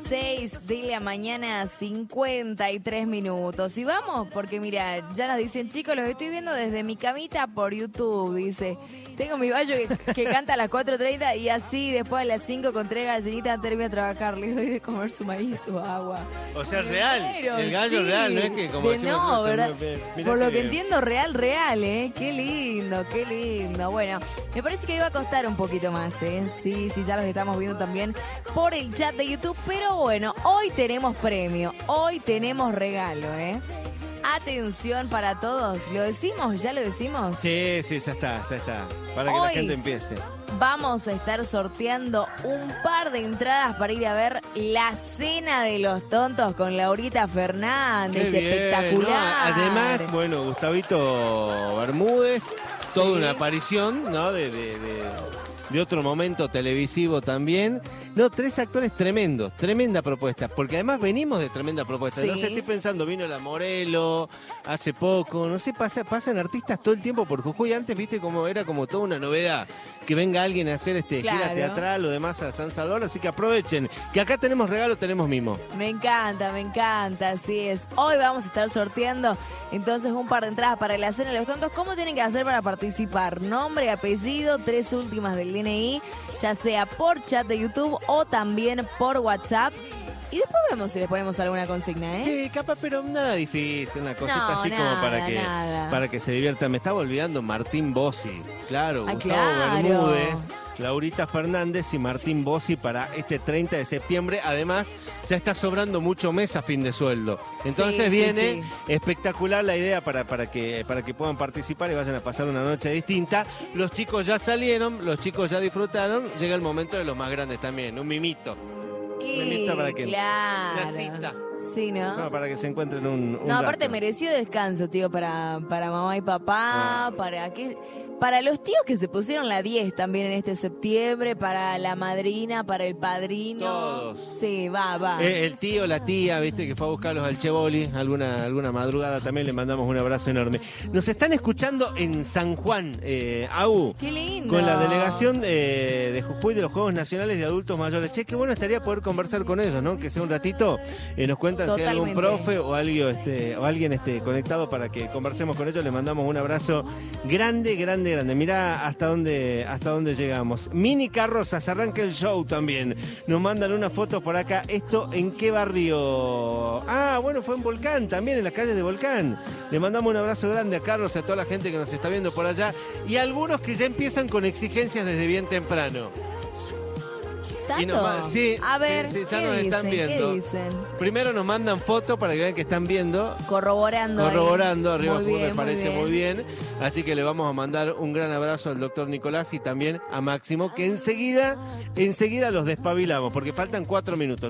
6 de la mañana, 53 minutos. Y vamos, porque mira, ya nos dicen, chicos, los estoy viendo desde mi camita por YouTube. Dice, tengo mi gallo que canta a las 4:30 y así después a las 5 con 3 gallinitas termino a trabajar. Le doy de comer su maíz, su agua. O sea, real. El gallo sí, real, no es que como decimos no, nosotros, ¿verdad? mirá Por lo que bien. entiendo, real, ¿eh? Qué lindo, qué lindo. Bueno, me parece que iba a costar un poquito más, ¿eh? Sí, ya los estamos viendo también por el chat de YouTube. Pero bueno, hoy tenemos premio, hoy tenemos regalo, ¿eh? Atención para todos. ¿Lo decimos? ¿Ya lo decimos? Sí, ya está. Para que Hoy la gente empiece. vamos a estar sorteando un par de entradas para ir a ver La Cena de los Tontos con Laurita Fernández. Qué bien, Espectacular. ¿no? Además, bueno, Gustavito Bermúdez, toda una aparición, ¿no? De otro momento televisivo también. No, 3 actores tremendos, tremenda propuesta, porque además venimos de tremenda propuesta. Sí. No sé, estoy pensando, vino la Morelo hace poco, no sé, pasan artistas todo el tiempo por Jujuy. Antes, viste, como era como toda una novedad, que venga alguien a hacer gira teatral o demás a San Salvador, así que aprovechen, que acá tenemos regalo, tenemos mimo. Me encanta, así es. Hoy vamos a estar sorteando entonces un par de entradas para La Cena de los Tontos. ¿Cómo tienen que hacer para participar? Nombre, apellido, 3 últimas del DNI, ya sea por chat de YouTube o también por WhatsApp. Y después vemos si les ponemos alguna consigna, ¿eh? Sí, capaz, pero nada difícil, una cosita No, así nada, como para que se diviertan. Me estaba olvidando Martín Bossi, claro, Ah, Gustavo claro. Bermúdez, Laurita Fernández y Martín Bossi para este 30 de septiembre. Además, ya está sobrando mucho mes a fin de sueldo. Entonces Sí, viene sí. espectacular la idea para que puedan participar y vayan a pasar una noche distinta. Los chicos ya salieron, los chicos ya disfrutaron. Llega el momento de los más grandes también, un mimito. Y, para que claro. una cita. Sí, ¿no? No, para que se encuentren un No, aparte rato. merecido descanso, tío, para mamá y papá, para los tíos que se pusieron la 10 también en este septiembre, para la madrina, para el padrino. Todos. Sí, va. El tío, la tía, viste, que fue a buscarlos al Chevoli, alguna madrugada también le mandamos un abrazo enorme. Nos están escuchando en San Juan, AU. Qué lindo. Con la delegación de Jujuy de los Juegos Nacionales de Adultos Mayores. Che, qué bueno estaría poder conversar con ellos, ¿no? Que sea un ratito, nos cuentan si hay algún profe o alguien conectado para que conversemos con ellos. Le mandamos un abrazo grande. Mirá hasta dónde llegamos. Mini Carrozas, arranca el show también. Nos mandan una foto por acá. ¿Esto en qué barrio? Ah, bueno, fue en Volcán, también en las calles de Volcán. Le mandamos un abrazo grande a Carlos, a toda la gente que nos está viendo por allá. Y a algunos que ya empiezan con exigencias desde bien temprano. ¿Tanto? Sí, a ver, sí, ya ¿qué nos dicen? están viendo. ¿Qué dicen? Primero nos mandan fotos para que vean que están viendo. Corroborando, Arriba muy Jujuy, bien, me parece muy bien. Así que le vamos a mandar un gran abrazo al doctor Nicolás y también a Máximo, que enseguida los despabilamos, porque faltan 4 minutos.